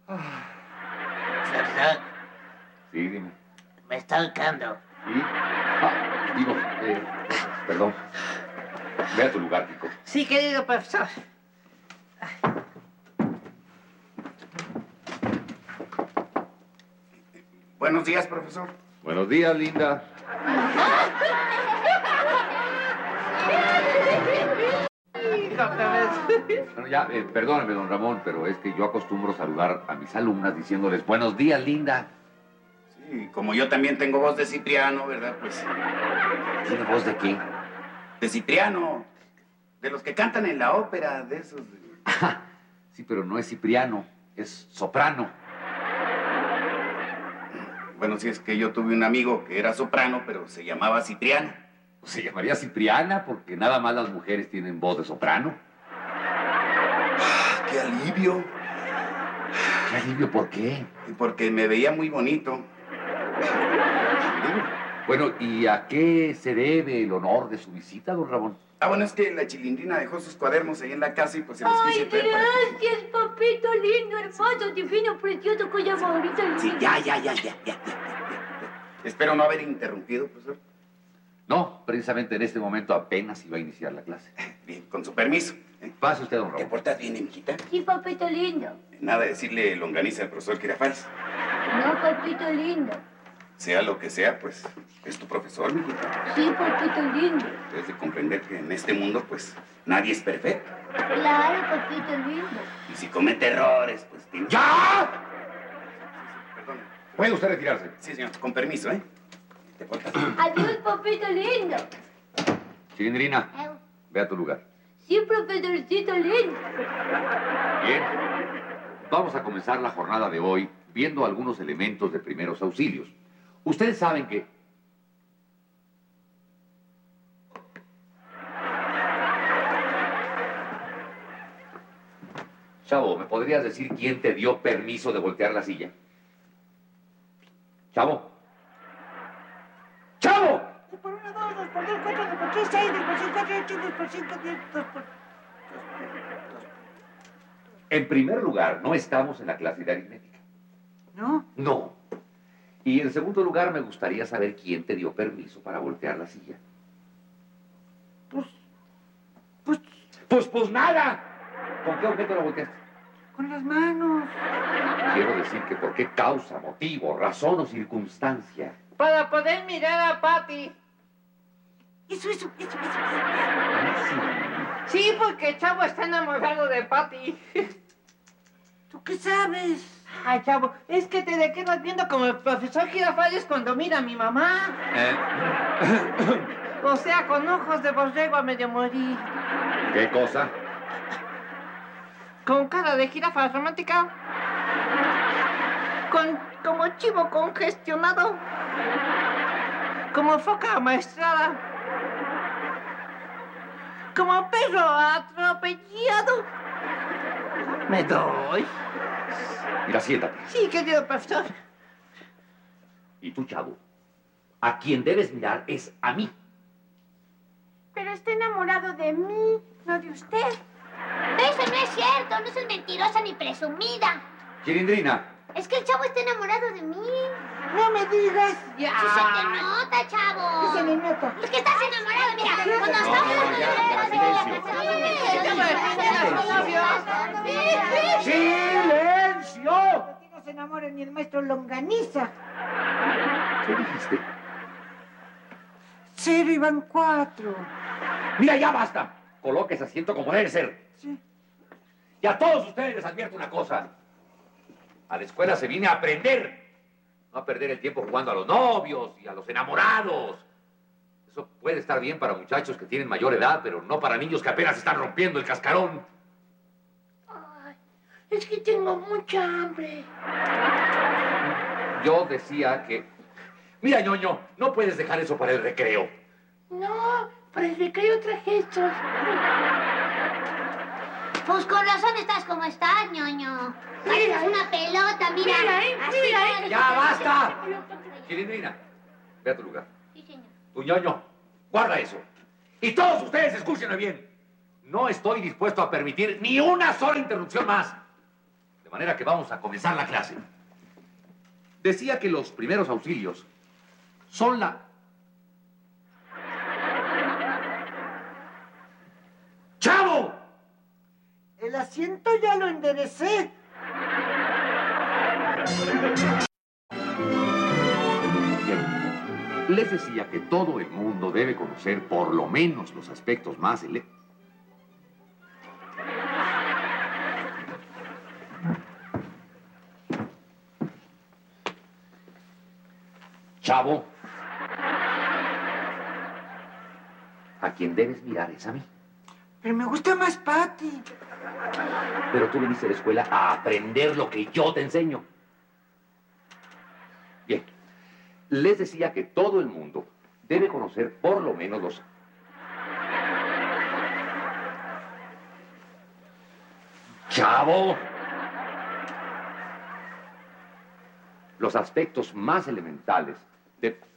Profesor, Sí, dime. me está ahorcando. ¿Sí? Perdón. Ve a tu lugar, Kiko. Sí, querido profesor. Buenos días, profesor. Buenos días, linda. Bueno, ya, perdóneme, don Ramón, pero es que yo acostumbro saludar a mis alumnas diciéndoles buenos días, linda. Sí, como yo también tengo voz de Cipriano, ¿verdad? Pues... ¿Tiene voz de qué? De Cipriano. De los que cantan en la ópera, de esos... Sí, pero no es Cipriano, es soprano. Bueno, sí, es que yo tuve un amigo que era soprano, pero se llamaba Cipriano. Se llamaría Cipriana porque nada más las mujeres tienen voz de soprano. ¡Qué alivio! ¿Qué alivio? ¿Por qué? Porque me veía muy bonito. Bueno, ¿y a qué se debe el honor de su visita, don Ramón? Bueno, es que la Chilindrina dejó sus cuadernos ahí en la casa y pues se los quise Ay, traer para que... gracias, papito lindo, hermoso, divino, precioso, cuya favorita. Sí, ya. Espero no haber interrumpido, profesor. No, precisamente en este momento apenas iba a iniciar la clase. Bien, con su permiso. Pase usted, don ¿Te Ramón. portas bien, mijita? Sí, papito lindo. Nada de decirle longaniza al profesor Quirafales. No, papito lindo. Sea lo que sea, pues, es tu profesor, mijita. Sí, papito lindo. Debes de comprender que en este mundo, pues, nadie es perfecto. Claro, papito lindo. Y si comete errores, pues, tiene... ¡Ya! Perdón. ¿Puede usted retirarse? Sí, señor, con permiso, ¿eh? Te portas bien. Adiós, papito lindo. Chilindrina, ve a tu lugar. Sí, profesorcito lindo. Bien. Vamos a comenzar la jornada de hoy viendo algunos elementos de primeros auxilios. Ustedes saben que... Chavo, ¿me podrías decir quién te dio permiso de voltear la silla? Chavo. ¡Chavo! 2 por 1, 2, 2 por 2, 4, 2 por 3, 6, 2 por 5, 4, 8, 2 por 5, 10, 2 por... En primer lugar, no estamos en la clase de aritmética. ¿No? No. Y en segundo lugar, me gustaría saber quién te dio permiso para voltear la silla. Pues nada. ¿Con qué objeto la volteaste? Con las manos. Quiero decir que por qué causa, motivo, razón o circunstancia. Para poder mirar a Patty. Eso. Sí, porque Chavo está enamorado de Patty. ¿Tú qué sabes? Ay, Chavo, es que te quedas viendo como el profesor Girafales cuando mira a mi mamá. O sea, con ojos de borrego a medio morir. ¿Qué cosa? Con cara de jirafa romántica. Como chivo congestionado. Como foca amaestrada. Como perro atropellado. ¿Me doy? Mira, siéntate. Sí, querido profesor. Y tú, Chavo, a quien debes mirar es a mí. Pero está enamorado de mí, no de usted. Eso no es cierto, no soy mentirosa ni presumida. Chilindrina. Es que el Chavo está enamorado de mí. No me digas. Ya. Sí se te nota, Chavo. ¿Qué se le nota? Es que estás enamorado, mira. Cuando ¡Silencio! A ti no se enamora ni el maestro Longaniza. ¿Qué dijiste? 0 y van 4. Mira, ya basta. Coloque ese asiento como debe ser. Sí. Y a todos ustedes les advierto una cosa. A la escuela se viene a aprender. No a perder el tiempo jugando a los novios y a los enamorados. Eso puede estar bien para muchachos que tienen mayor edad, pero no para niños que apenas están rompiendo el cascarón. Ay, es que tengo mucha hambre. Yo decía que... Mira, ñoño, no puedes dejar eso para el recreo. No, para el recreo traje estos. Pues con razón estás como estás, ñoño. Pareces una pelota, mira. Así. ¡Ya basta! Chilindrina, ve a tu lugar. Sí, señor. Tu ñoño, guarda eso. Y todos ustedes escúchenme bien. No estoy dispuesto a permitir ni una sola interrupción más. De manera que vamos a comenzar la clase. Decía que los primeros auxilios son la... ¡Chavo! El asiento ya lo enderecé. Bien. Les decía que todo el mundo debe conocer por lo menos los aspectos más Chavo, a quien debes mirar es a mí. Pero me gusta más Patty. Pero tú viniste a la escuela a aprender lo que yo te enseño. Bien, les decía que todo el mundo debe conocer por lo menos los... ¡Chavo! Los aspectos más elementales de...